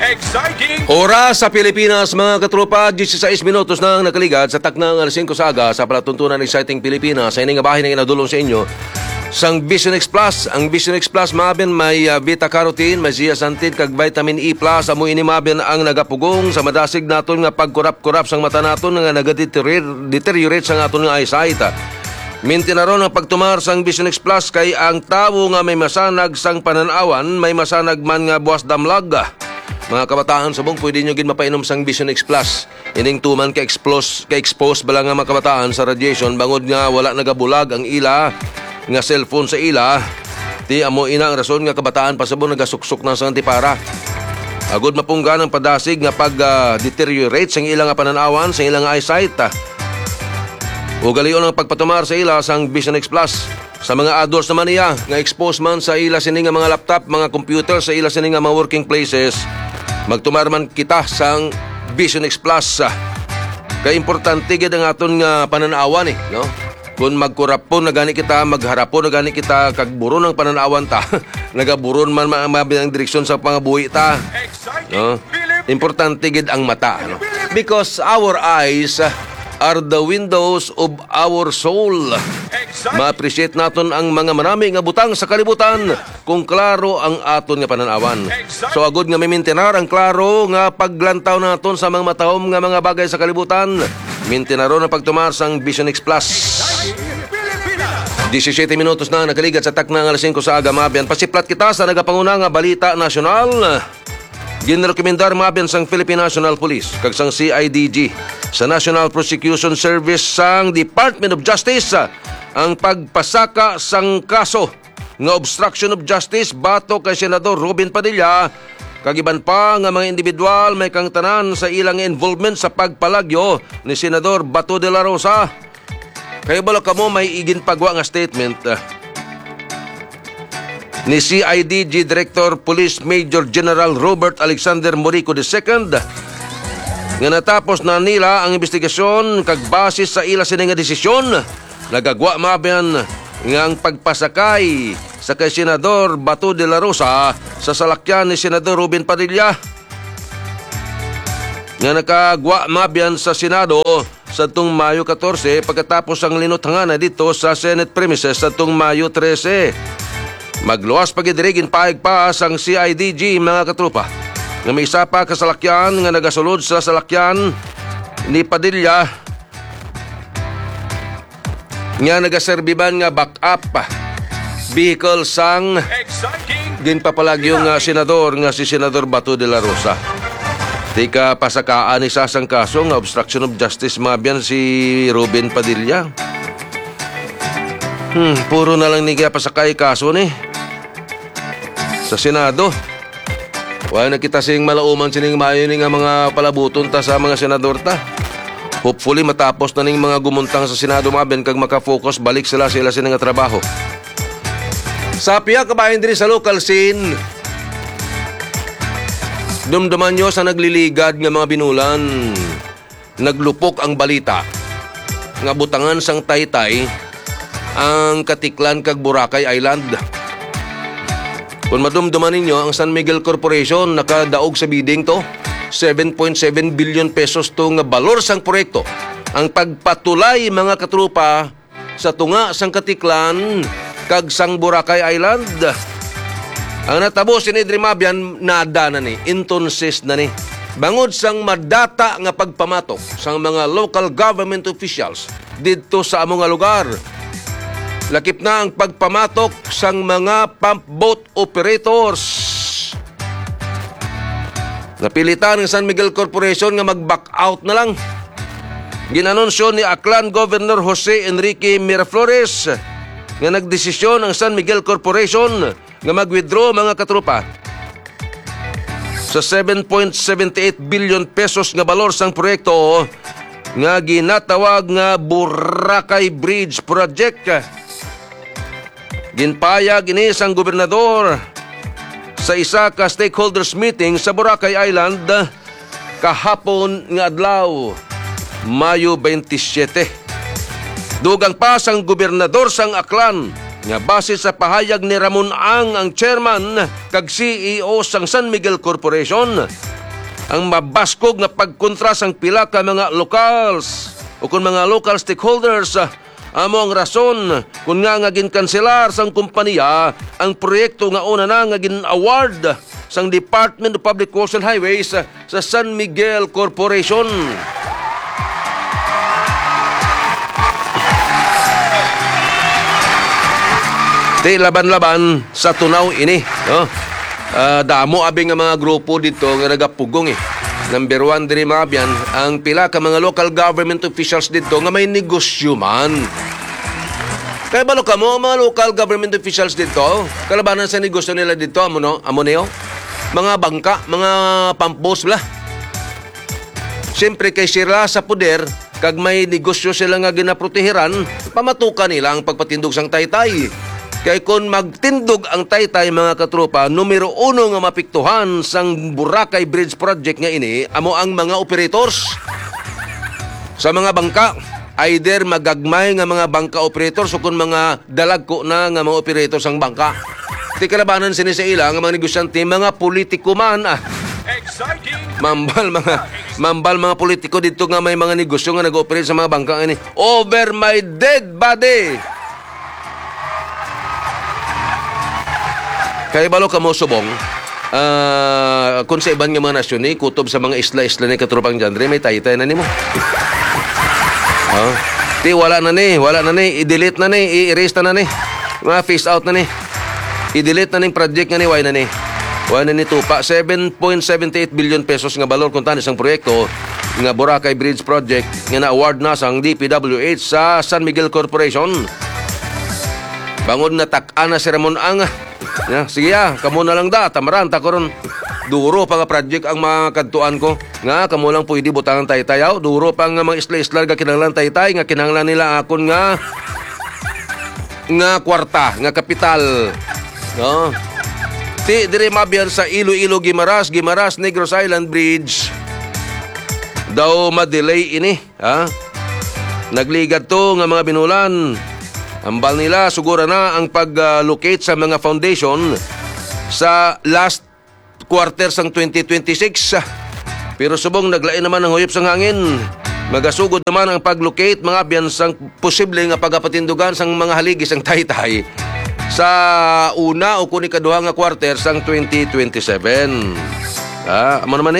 Exciting! Oras sa Pilipinas, mga katropa, 16 minutos na nakaligad sa taknang alas 5 sa aga sa palatuntunan ng Exciting Pilipinas. Sa ining bahay na inadulong sa inyo sang Vision X Plus. Ang Vision X Plus maben may beta-carotene, may zeaxanthin kag vitamin E plus. Amo ini maben ang nagapugong sa madasig naton nga pagkurap-kurap sang mata naton nga nagadeteriorate sang aton nga eyesight. Mintinaron ang pagtumar sang Vision X Plus kay ang tawo nga may masanag sang pananawan, may masanag man nga buwas damlag. Mga kabataan subong, pwede nyo gin mapainom sang Vision X Plus. Ining tuman ka-expose bala nga mga kabataan sa radiation bangod nga wala nagabulag ang ila nga cellphone sa ila. Di amo ina ang rason nga kabataan pasabong nagasuksok na sang antipara. Agod mapunggan ang padasig nga pag-deteriorate sang ilang nga pananawan, sang ilang eyesight. Ugalion ang pagpatumar sa ila sang Vision X Plus. Sa mga adults naman niya nga expose man sa ila sini nga mga laptop, mga computer, sa ila sini nga mga working places, magtumar man kita sang Vision X Plus. Kaya importante gid ang aton nga pananawan no? Kung magkurapon na gani kita, magharapon na gani kita, kagburon ang pananawan ta, nagaburon man ang direksyon sa pangabuhi ta. No? Importante gid ang mata. No? Because our eyes are the windows of our soul. Ma-appreciate naton ang mga marami nga butang sa kalibutan kung klaro ang aton nga pananawan. So agud nga may mintenar ang klaro nga paglantaw naton sa mga matahom nga mga bagay sa kalibutan. Mintenaro na pagtumar sang Vision X Plus. 17 minutos na nakaligad sa taknang alas 5 sa aga mabiyan. Pasiplat kita sa nagapanguna nga balita nasyonal. Ginrekomendar mabiyan sang Philippine National Police kag sang CIDG sa National Prosecution Service sang Department of Justice ang pagpasaka sang kaso nga obstruction of justice bato kay Senador Robin Padilla kag iban pa nga mga individual may kangtanan sa ilang involvement sa pagpalagyo ni Senador Bato de la Rosa. Kaya bala kamo may iginpagwa nga statement ni CIDG Director Police Major General Robert Alexander Morico II nga natapos na nila ang investigasyon kag base sa ila sini nga desisyon nagagwa mabiyan nga ang pagpasakay sa kay Senador Bato de la Rosa sa salakyan ni Senador Robin Padilla nga nakagwa mabiyan sa Senado sa tung Mayo 14 pagkatapos ang linuthangan na dito sa Senate premises sa tung Mayo 13. Magluwas pagidirigin paig pa sang CIDG mga katrupa nga may isa pa kasalakyan nga nagasulod sa salakyan ni Padilla nga nagaserbiban nga backup vehicle sang ginpapalagyo nga senador nga si Senador Bato de la Rosa. Tika pasakaan ni sasang kaso nga obstruction of justice mabiyan si Robin Padilla. Puro na lang niya pasakay kaso ni sa Senado. Wala na kita sing malauman sining mayo ni nga mga palabuton ta sa mga senador ta. Hopefully matapos na ning mga gumuntang sa Senado maben kag makafocus balik sila nga trabaho. Sa piya kabahin diri sa local scene, dumduman nyo sa nagliligad nga mga binulan. Naglupok ang balita nga butangan sang Taytay ang Katiklan kag Boracay Island. Kung madumduman ninyo, ang San Miguel Corporation nakadaog sa bidding to 7.7 billion pesos to nga balor sang proyekto. Ang pagpatulay mga katrupa sa tunga sang Katiklan kag sang Boracay Island. Ang natabo si Nidri Mabian nada na ni, intonsis na ni. Bangod sang madata nga pagpamatok sang mga local government officials dito sa among nga lugar. Lakip na ang pagpamatok sang mga pump boat operators. Napilitan ng San Miguel Corporation nga mag-back out na lang. Ginanunsyo ni Aklan Governor Jose Enrique Miraflores nga nagdesisyon ang San Miguel Corporation nga mag-withdraw mga katrupa sa 7.78 billion pesos nga balor sang proyekto nga ginatawag nga Boracay Bridge Project. Ginpayag ini sang gobernador sa isa ka stakeholders meeting sa Boracay Island kahapon nga adlaw, Mayo 27. Dugang pa sang gobernador sang Aklan nga base sa pahayag ni Ramon ang chairman kag CEO sang San Miguel Corporation ang mabaskog nga pagkontra sang pila ka mga locals o kung mga local stakeholders. Amo ang rason kung nga ginkanselar sang kumpanya ang proyekto nga una na nga gin-award sang Department of Public Works and Highways sa San Miguel Corporation. Di laban-laban sa tunaw ini. No? Damo abing nga mga grupo dito nga nagapugong eh. Number 1 diri mabyan ang pila ka mga local government officials dito nga may negosyo man. Kaya balo ka mo, mga local government officials dito, kalabanan sa negosyo nila dito, amo niyo? Mga bangka, mga pampos bla. Siyempre kay sila sa poder, kag may negosyo sila nga ginaprotehiran, pamatukan nila ang pagpatindog sang taytay. Kay kung magtindog ang taytay mga katropa, numero 1 nga mapiktuhan sang Boracay Bridge Project nga ini, amo ang mga operators. Sa mga bangka, either magagmay nga mga bangka operators o kung mga dalagko na nga mga operators ang bangka. Di kalabanan sini sa ila nga mga negosyante, mga politiko man. Mambal mga politiko dito nga may mga negosyo nga nag-operate sa mga bangka ini. Over my dead body! Kaya balo ka mo subong, kung sa iban nga mga nasyon kutob sa mga isla-isla ni katropang genre, may taytay na ni mo. Di wala na ni, i-delete na ni, i-erase na ni, mga face out na ni, i-delete na ni project nga ni, why na ni tupa, 7.78 billion pesos nga balor kung tanis ang proyekto nga Boracay Bridge Project nga na-award na sang DPWH sa San Miguel Corporation. Bangod na tak-ana si Ramon Ang. Sige kamo na lang tamaran ta karon. Duro pa nga project ang mga kadtuan ko. Nga kamo lang pwede butangan taytayaw. Duro pa nga mga isla-isla nga kinahanglan taytay nga kinahanglan nila akon nga kwarta, nga kapital. No? Ti dire mabiyan sa Iloilo Guimaras Negros Island Bridge. Daw ma-delay ini, Nagligad to nga mga binulan. Ambal nila sugura na ang pag-locate sa mga foundation sa last quarter sang 2026. Pero subong naglain naman ang huyop sang hangin. Magasugod naman ang pag-locate mga biyansang posible nga pagapatindugan sang mga haligi sang taytay sa una o kung ikaduha nga quarter sang 2027. Amo naman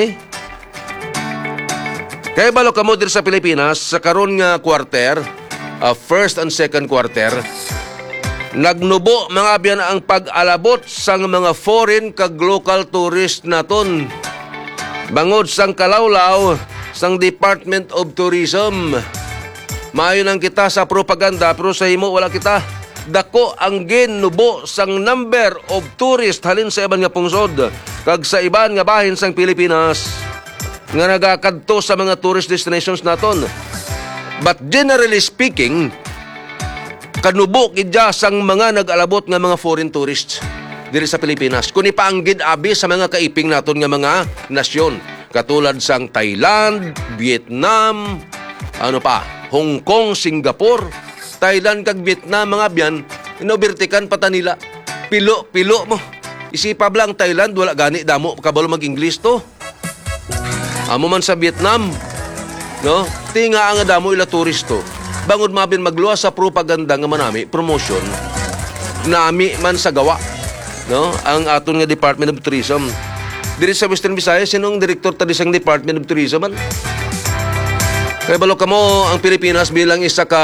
Kaya balo kamo diri sa Pilipinas sa karon nga quarter, first and second quarter, nagnubo mga biyan ang pag-alabot sang mga foreign kag local tourist naton. Bangod sang kalawlaw sang Department of Tourism. Maayo lang kita sa propaganda pero sa himo wala kita. Dako ang ginubo sang number of tourist halin sa iban nga pungsod kag sa iban nga bahin sang Pilipinas nga nagakadto sa mga tourist destinations naton. But generally speaking, kanubo kidya sang mga nag-alabot nga mga foreign tourists diri sa Pilipinas. Kung ipaanggid abi sa mga kaiping naton nga mga nasyon, katulad sang Thailand, Vietnam, Hong Kong, Singapore, Thailand kag Vietnam mga biyan, inobertikan pata nila. Pilo mo. Isipab lang Thailand, wala gani damo kabalo mag-English to. Amo man sa Vietnam, no? Tinga ang damo ila turisto. Bangod mabin magluwas sa propaganda nga manami, promotion, nami man sa gawa, no? Ang aton nga Department of Tourism. Diri sa Western Visayas, sinong direktor tadi sang Department of Tourism man? Kaya balo kamo ang Pilipinas bilang isa ka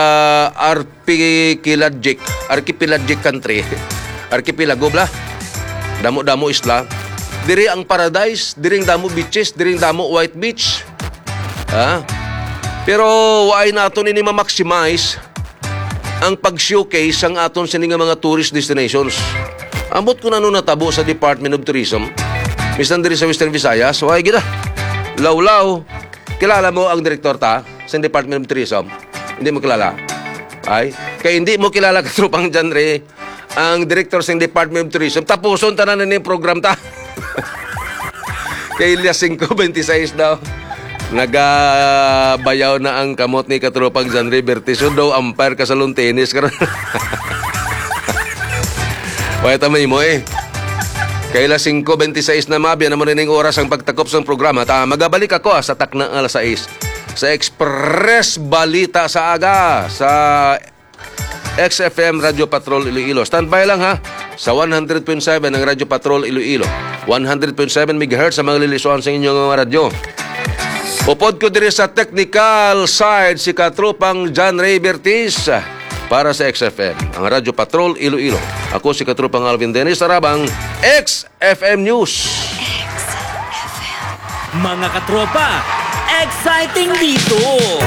archipelagic country. Archipelago bla. Damo-damo isla. Diri ang paradise, diring damo beaches, diring damo white beach. Pero waay naton ini ma-maximize ang pag-showcase ang aton sining mga tourist destinations. Ambot ko na nun natabo sa Department of Tourism. Mistan diri sa Western Visayas, waay gina. Lawlaw. Kilala mo ang direktor ta sa Department of Tourism? Hindi mo kilala? Ay? Kaya hindi mo kilala katropang genre ang director sa Department of Tourism. Tapuson tanan na yung program ta. Kay Ilyas 526 daw. Nagabayaw na ang kamot ni katropang genre. Bertiso daw umpire ka sa long tennis. Waya tamay mo Kaila 5:26 na mabya na mo rin oras ang pagtakop sa programa. Magabalik ako sa taknang alas 6 sa Express Balita sa Aga sa XFM Radio Patrol Iloilo. Standby lang ha sa 100.7 ng Radio Patrol Iloilo. 100.7 MHz sa mga lilisuan sa inyong mga radyo. Upod ko diri sa technical side si Katrupang John Ray Bertis para sa XFM, ang Radio Patrol Iloilo. Ako si Katrupang Alvin Dennis Sarabang, XFM News. Mga katropa, exciting dito!